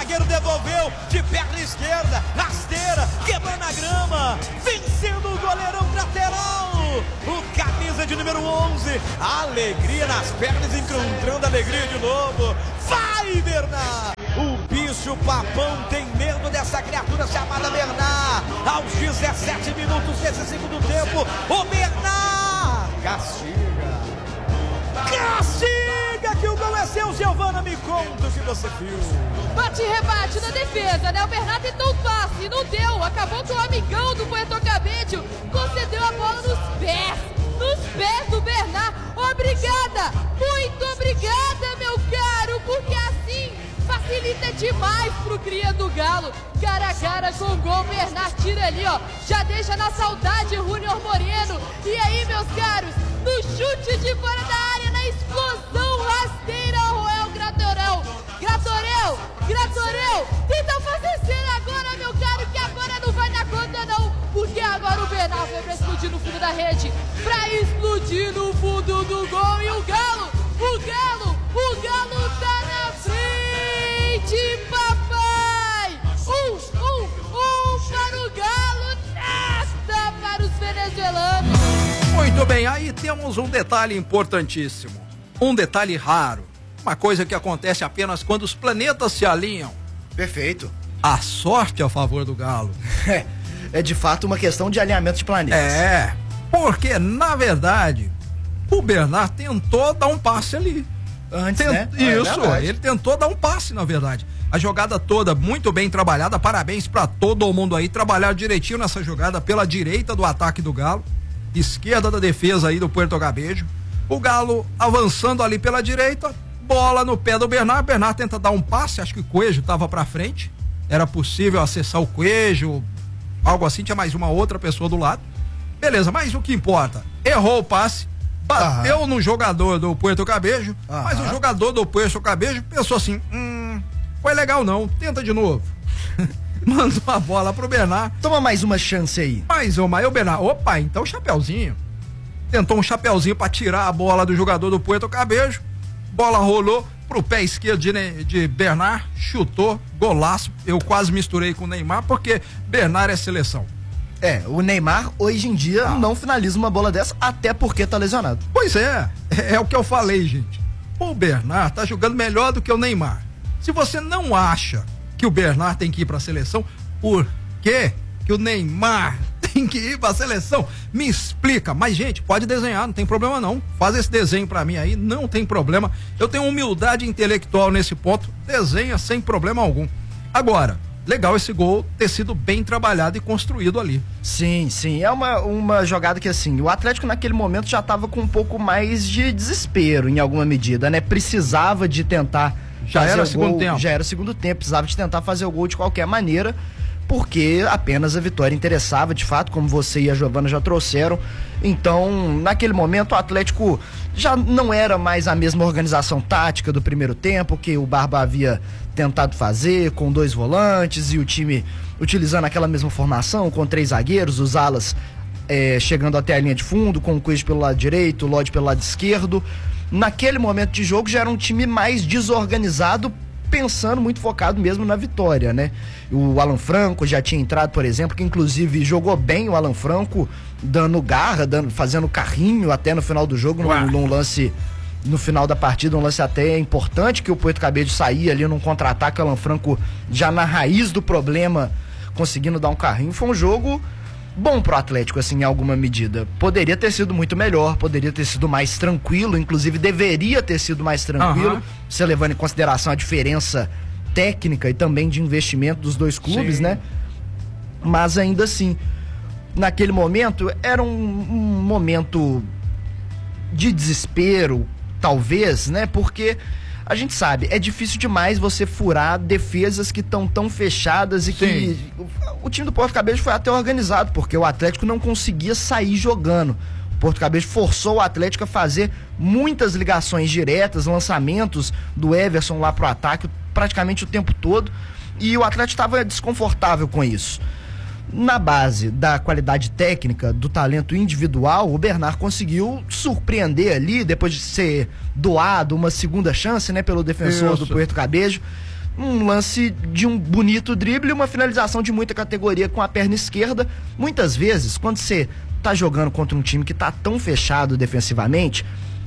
zagueiro devolveu de perna esquerda, rasteira, quebrando a grama, vencendo o goleirão lateral. O camisa de número 11, alegria nas pernas, encontrando alegria de novo. Vai, Bernard! O bicho papão tem medo dessa criatura chamada Bernard. Aos 17 minutos desse segundo tempo, o Bernard castiga, que o gol é seu. Giovana, me conta o que você viu. Bate e rebate na defesa, né? O Bernard tentou o passe, não deu. Acabou que o amigão do Puerto Cabello concedeu a bola nos pés do Bernard. Obrigada, muito obrigada, meu caro, porque assim facilita demais pro cria do Galo. Cara a cara com o gol, Bernard tira ali, ó. Já deixa na saudade Júnior Moreno. E aí, meus caros, no chute de fora da área, na explosão rasteira, Roel Gratorel, tenta fazer cena agora, meu caro, que agora não vai dar conta não, porque agora o Bernard foi pra explodir no fundo da rede, pra explodir no fundo do gol, e o Galo tá na frente, papai! Para o Galo, nada para os venezuelanos. Muito bem, aí temos um detalhe importantíssimo, um detalhe raro, uma coisa que acontece apenas quando os planetas se alinham. Perfeito. A sorte a favor do Galo. É de fato uma questão de alinhamento de planetas. É, porque na verdade o Bernard tentou dar um passe ali. Antes, né? Isso, ele tentou dar um passe, na verdade. A jogada toda muito bem trabalhada, parabéns pra todo mundo aí, trabalhar direitinho nessa jogada pela direita do ataque do Galo, esquerda da defesa aí do Puerto Cabello. O Galo avançando ali pela direita, bola no pé do Bernard, Bernard tenta dar um passe, acho que o Coelho tava pra frente, era possível acessar o Coelho, algo assim, tinha mais uma outra pessoa do lado. Beleza, mas o que importa, errou o passe, bateu no jogador do Puerto Cabello, mas o jogador do Puerto Cabello pensou assim, foi legal não, tenta de novo. Mandou a bola pro Bernard. Toma mais uma chance aí. Mais uma, aí o Bernard, opa, então chapeuzinho. Tentou um chapeuzinho pra tirar a bola do jogador do Puerto Cabello, bola rolou pro pé esquerdo de Bernard, chutou, golaço. Eu quase misturei com o Neymar, porque Bernard é seleção. O Neymar hoje em dia não finaliza uma bola dessa, até porque tá lesionado. Pois é o que eu falei, gente. O Bernard tá jogando melhor do que o Neymar. Se você não acha que o Bernard tem que ir pra seleção, por que o Neymar tem que ir pra seleção? Me explica. Mas, gente, pode desenhar, não tem problema não. Faz esse desenho pra mim aí, não tem problema. Eu tenho humildade intelectual nesse ponto, desenha sem problema algum. Agora, legal esse gol ter sido bem trabalhado e construído ali. Sim, é uma jogada que assim, o Atlético naquele momento já tava com um pouco mais de desespero em alguma medida, né? Precisava de tentar já era segundo tempo, precisava de tentar fazer o gol de qualquer maneira, porque apenas a vitória interessava, de fato, como você e a Giovana já trouxeram. Então, naquele momento, o Atlético já não era mais a mesma organização tática do primeiro tempo, que o Barba havia tentado fazer, com 2 volantes e o time utilizando aquela mesma formação, com 3 zagueiros, os alas chegando até a linha de fundo, com o Coelho pelo lado direito, o Lodge pelo lado esquerdo. Naquele momento de jogo já era um time mais desorganizado, pensando muito focado mesmo na vitória, né? O Alan Franco já tinha entrado, por exemplo, que inclusive jogou bem o Alan Franco, dando garra, fazendo carrinho até no final do jogo, num lance, no final da partida, um lance até importante, que o Puerto Cabello saía ali num contra-ataque, o Alan Franco já na raiz do problema, conseguindo dar um carrinho. Foi um jogo bom pro Atlético, assim, em alguma medida. Poderia ter sido muito melhor, poderia ter sido mais tranquilo, inclusive deveria ter sido mais tranquilo, você levando em consideração a diferença técnica e também de investimento dos dois clubes, né? Mas ainda assim, naquele momento, era um momento de desespero, talvez, né? Porque a gente sabe, é difícil demais você furar defesas que estão tão fechadas e que o time do Porto Cabello foi até organizado, porque o Atlético não conseguia sair jogando. O Porto Cabello forçou o Atlético a fazer muitas ligações diretas, lançamentos do Everson lá pro ataque praticamente o tempo todo, e o Atlético estava desconfortável com isso. Na base da qualidade técnica, do talento individual, o Bernard conseguiu surpreender ali, depois de ser doado uma segunda chance, né, pelo defensor do Puerto Cabello. um lance de um bonito drible e uma finalização de muita categoria com a perna esquerda. Muitas vezes, quando você tá jogando contra um time que tá tão fechado defensivamente,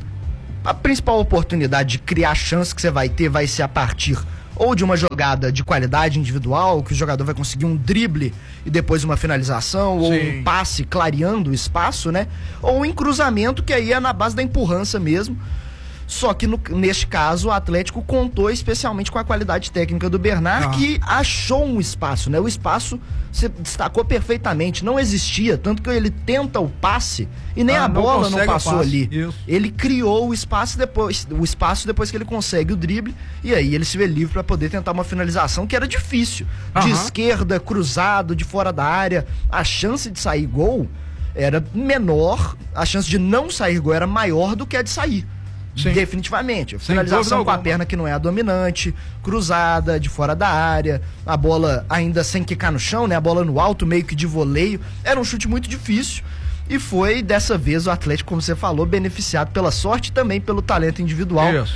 a principal oportunidade de criar chance que você vai ter vai ser a partir ou de uma jogada de qualidade individual, que o jogador vai conseguir um drible e depois uma finalização, ou um passe clareando o espaço, né? Ou em cruzamento, que aí é na base da empurrança mesmo. Só que neste caso o Atlético contou especialmente com a qualidade técnica do Bernard, que achou um espaço, né? O espaço se destacou perfeitamente, não existia, tanto que ele tenta o passe e nem a bola não passou ali. Isso. Ele criou o espaço depois que ele consegue o drible, e aí ele se vê livre para poder tentar uma finalização que era difícil. De esquerda, cruzado, de fora da área, a chance de sair gol era menor, a chance de não sair gol era maior do que a de sair. Sim. Definitivamente. Finalização com a perna que não é a dominante, cruzada, de fora da área, a bola ainda sem quicar no chão, né? A bola no alto, meio que de voleio. Era um chute muito difícil e foi, dessa vez, o Atlético, como você falou, beneficiado pela sorte e também pelo talento individual. Isso,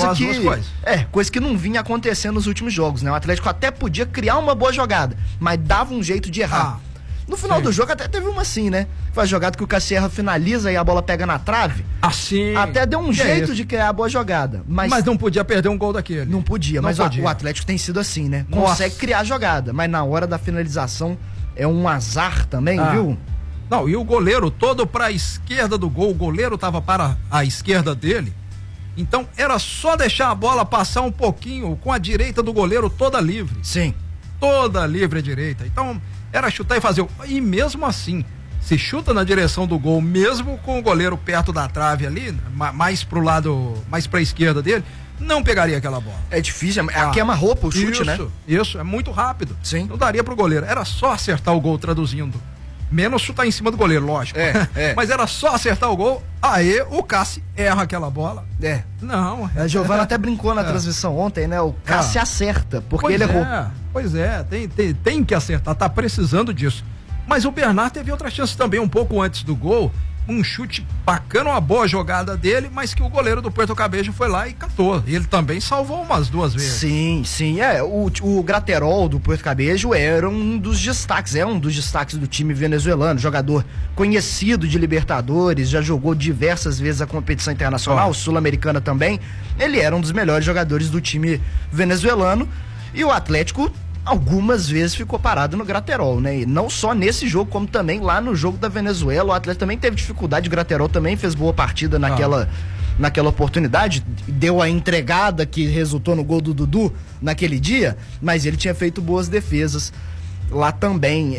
coisa que não vinha acontecendo nos últimos jogos, né? O Atlético até podia criar uma boa jogada, mas dava um jeito de errar. No final do jogo até teve uma assim, né? Foi a jogada que o Cassierra finaliza e a bola pega na trave. Assim. Até deu um jeito de criar a boa jogada. Mas não podia perder um gol daquele. Não podia, mas o Atlético tem sido assim, né? Consegue criar a jogada, mas na hora da finalização é um azar também, viu? Não, e o goleiro todo para a esquerda do gol, o goleiro tava para a esquerda dele. Então era só deixar a bola passar um pouquinho com a direita do goleiro toda livre. Sim. Toda livre à direita. Então era chutar e fazer. E mesmo assim, se chuta na direção do gol, mesmo com o goleiro perto da trave ali, mais pro lado, mais pra esquerda dele, não pegaria aquela bola. É difícil, é queima-roupa o chute, né? Isso, é muito rápido. Sim. Não daria pro goleiro. Era só acertar o gol, traduzindo. Menos chutar em cima do goleiro, lógico. Mas era só acertar o gol, aí o Cássio erra aquela bola. Não. A Giovana até brincou na transmissão ontem, né? O Cássio acerta, porque ele errou. Pois é, tem que acertar, tá precisando disso. Mas o Bernard teve outra chance também, um pouco antes do gol, um chute bacana, uma boa jogada dele, mas que o goleiro do Puerto Cabello foi lá e catou. E ele também salvou umas 2 vezes. Sim. O Graterol do Puerto Cabello era um dos destaques, do time venezuelano, jogador conhecido de Libertadores, já jogou diversas vezes a competição internacional, sul-americana também. Ele era um dos melhores jogadores do time venezuelano, e o Atlético algumas vezes ficou parado no Graterol, né? E não só nesse jogo, como também lá no jogo da Venezuela. O Atlético também teve dificuldade, o Graterol também fez boa partida naquela oportunidade, deu a entregada que resultou no gol do Dudu naquele dia, mas ele tinha feito boas defesas lá também.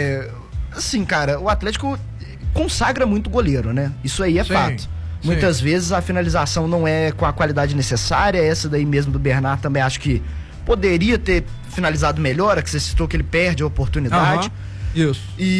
Assim, cara, o Atlético consagra muito goleiro, né? Isso aí é fato. Muitas vezes a finalização não é com a qualidade necessária, essa daí mesmo do Bernard também acho que poderia ter finalizado melhor, que você citou que ele perde a oportunidade. Isso.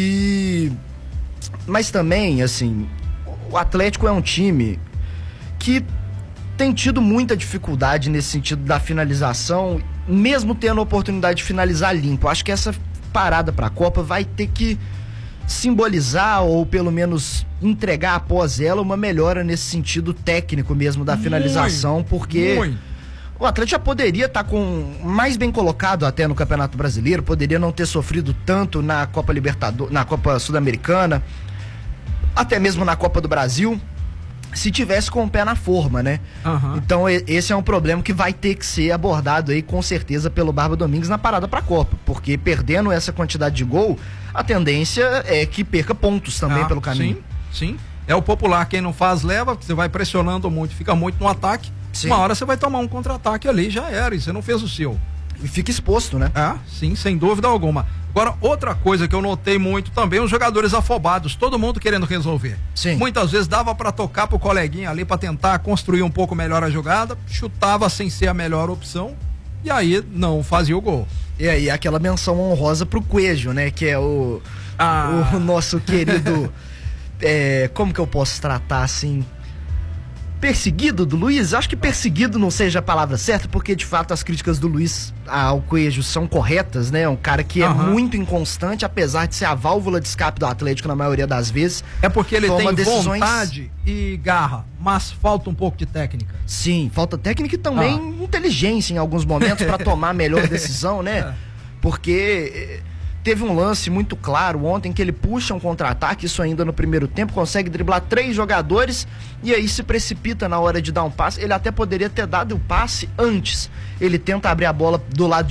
Mas também, assim, o Atlético é um time que tem tido muita dificuldade nesse sentido da finalização, mesmo tendo a oportunidade de finalizar limpo. Acho que essa parada para a Copa vai ter que simbolizar, ou pelo menos entregar após ela, uma melhora nesse sentido técnico mesmo da finalização, porque o Atlético já poderia estar mais bem colocado até no Campeonato Brasileiro, poderia não ter sofrido tanto na Copa Libertadores, na Copa Sul-Americana, até mesmo na Copa do Brasil, se tivesse com o pé na forma, né? Então esse é um problema que vai ter que ser abordado aí com certeza pelo Barba Domingues na parada pra Copa, porque perdendo essa quantidade de gol, a tendência é que perca pontos também pelo caminho. Sim. É o popular, quem não faz leva, você vai pressionando muito, fica muito no ataque. Sim. Uma hora você vai tomar um contra-ataque ali, já era, e você não fez o seu. E fica exposto, né? Sim, sem dúvida alguma. Agora, outra coisa que eu notei muito também, os jogadores afobados, todo mundo querendo resolver. Sim. Muitas vezes dava pra tocar pro coleguinha ali pra tentar construir um pouco melhor a jogada, chutava sem ser a melhor opção, e aí não fazia o gol. E aí aquela menção honrosa pro Coelho, né? Que é o nosso querido... como que eu posso tratar assim... perseguido do Luiz? Acho que perseguido não seja a palavra certa, porque de fato as críticas do Luiz ao Coelho são corretas, né? Um cara que é muito inconstante, apesar de ser a válvula de escape do Atlético na maioria das vezes. É porque ele tem decisões... vontade e garra, mas falta um pouco de técnica. Sim, falta técnica e também inteligência em alguns momentos para tomar a melhor decisão, né? Porque teve um lance muito claro ontem que ele puxa um contra-ataque, isso ainda no primeiro tempo, consegue driblar 3 jogadores e aí se precipita na hora de dar um passe. Ele até poderia ter dado o passe antes. Ele tenta abrir a bola do lado